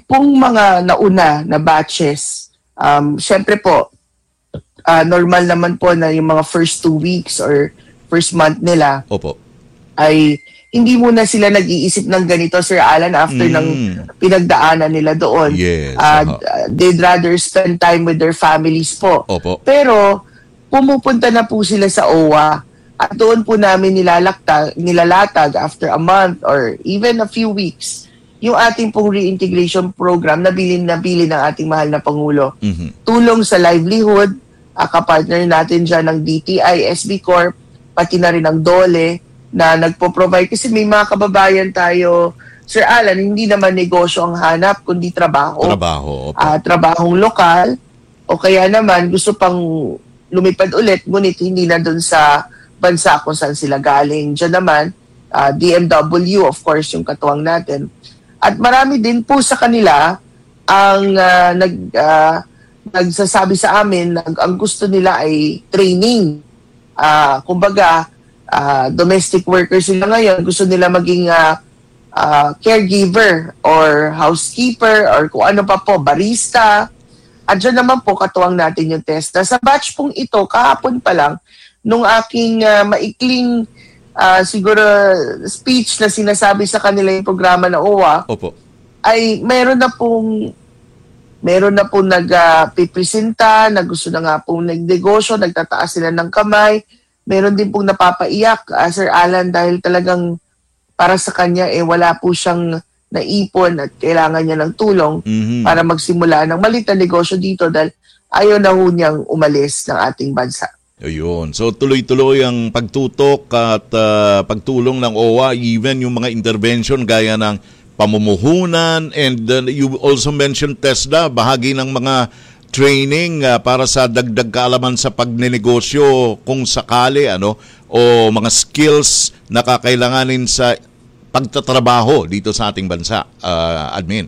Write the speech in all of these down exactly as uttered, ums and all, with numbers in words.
pong mga nauna na batches, um, syempre po, uh, normal naman po na yung mga first two weeks or first month nila Opo. ay hindi muna sila nag-iisip ng ganito, Sir Alan, after Mm. ng pinagdaanan nila doon. Yes, Uh, aha. they'd rather spend time with their families po. Opo. Pero pumupunta na po sila sa O W A at doon po namin nilalakta, nilalatag after a month or even a few weeks yung ating pong reintegration program na bilin na bilin ng ating mahal na Pangulo. Mhm. Tulong sa livelihood, uh, kapartner natin dyan ng D T I, S B Corp, pati na rin ng DOLE na nagpo-provide. Kasi may mga kababayan tayo, Sir Alan, hindi naman negosyo ang hanap, kundi trabaho. Trabaho. Opo. Ah, trabahong lokal, o kaya naman gusto pang lumipad ulit, ngunit hindi na doon sa bansa kung saan sila galing. Diyan naman, ah, D M W, of course, yung katuwang natin. At marami din po sa kanila ang ah, nag, ah, nagsasabi sa amin na ang gusto nila ay training. Ah, kumbaga, ah, domestic workers sila ngayon, gusto nila maging ah, ah, caregiver or housekeeper or kung ano pa po, barista. At dyan naman po katuwang natin yung test. Sa batch pong ito, kahapon pa lang, nung aking ah, maikling ah, siguro speech na sinasabi sa kanila yung programa na O W A, Opo. ay meron na pong meron na pong nagpipresenta, na gusto na nga pong nagnegosyo, nagtataas sila ng kamay. Meron din pong napapaiyak, uh, Sir Alan, dahil talagang para sa kanya, eh, wala po siyang naipon at kailangan niya ng tulong Mhm. para magsimula ng maliit na negosyo dito dahil ayaw na ho niyang umalis ng ating bansa. Ayun. So tuloy-tuloy ang pagtutok at ah, pagtulong ng O W A, even yung mga intervention gaya ng pamumuhunan, and uh, you also mentioned TESDA, bahagi ng mga training ah, para sa dagdag kaalaman sa pagnenegosyo kung sakali, ano, o mga skills na kakailanganin sa pagtatrabaho dito sa ating bansa, ah, admin.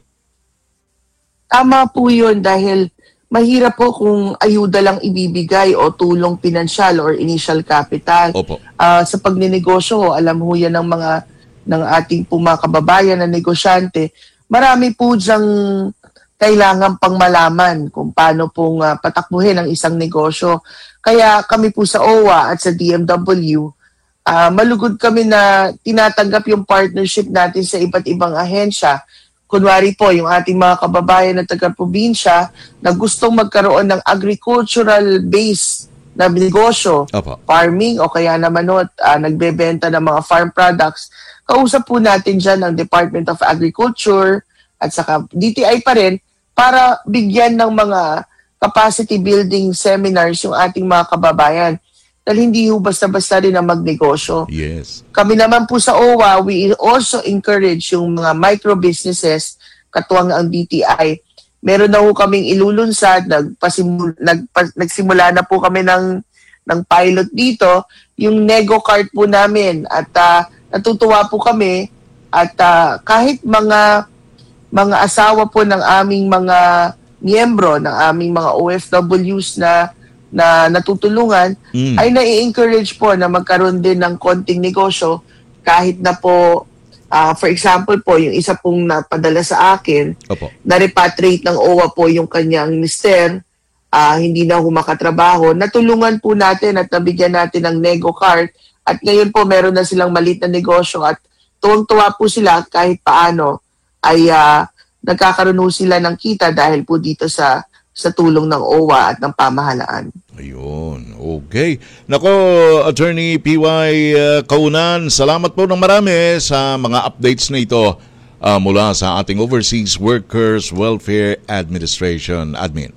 Tama po yun dahil mahirap po kung ayuda lang ibibigay o tulong pinansyal or initial capital. Opo. Ah, sa pagnenegosyo, alam ho yan ng mga ng ating po mga kababayan na negosyante, marami po diyang kailangan pang malaman kung paano pong ah, patakbuhin ang isang negosyo. Kaya kami po sa O W A at sa D M W, ah, malugod kami na tinatanggap yung partnership natin sa iba't ibang ahensya. Kunwari po, yung ating mga kababayan na taga-probinsya na gustong magkaroon ng agricultural base na negosyo, Opo. farming o kaya naman no, ah, nagbebenta ng mga farm products, kausap po natin dyan ang Department of Agriculture at saka D T I pa rin para bigyan ng mga capacity building seminars yung ating mga kababayan. Dahil hindi ho basta-basta rin ang magnegosyo. Yes. Kami naman po sa O W A, we also encourage yung mga micro businesses, katuwang ang D T I. Meron na ho kaming ilulunsad, nagpasimul, nagpa, nagsimula na po kami ng, ng pilot dito, yung Nego Cart po namin. At uh, natutuwa po kami at uh, kahit mga mga asawa po ng aming mga miyembro, ng aming mga O F Ws na na natutulungan, Mm. ay nai-encourage po na magkaroon din ng konting negosyo kahit na po, ah, for example po, yung isa pong napadala sa akin, Opo. na-repatriate ng O W A po yung kanyang mister, ah, hindi na humakatrabaho. Natulungan po natin at nabigyan natin ng Nego Card at ngayon po meron na silang maliit na negosyo at tuwang-tuwa po sila kahit paano ay ah, nagkakaroon po sila ng kita dahil po dito sa sa tulong ng O W A at ng pamahalaan. Ayun, okay. Nako, Attorney P Y uh, Kaunan, salamat po ng marami sa mga updates na ito uh, mula sa ating Overseas Workers Welfare Administration, Admin.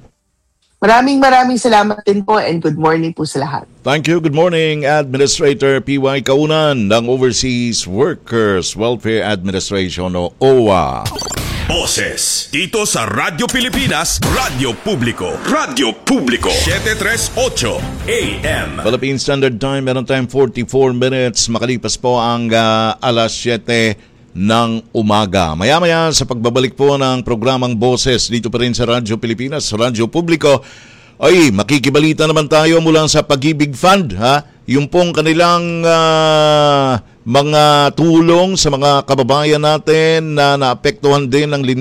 Maraming maraming salamat din po and good morning po sa lahat. Thank you. Good morning, Administrator P Y Kaunan ng Overseas Workers Welfare Administration o O W A. Boses dito sa Radyo Pilipinas, Radyo Publiko. Radyo Publiko. seven thirty-eight A M. Philippine Standard Time, meron tayong forty-four minutes. Makalipas po ang uh, alas siyete ng umaga. Maya-maya sa pagbabalik po ng programang Boses dito pa rin sa Radyo Pilipinas, Radyo Publiko, ay makikibalita naman tayo mula sa Pag-ibig Fund, ha? Yung pong kanilang uh, mga tulong sa mga kababayan natin na naapektuhan din ng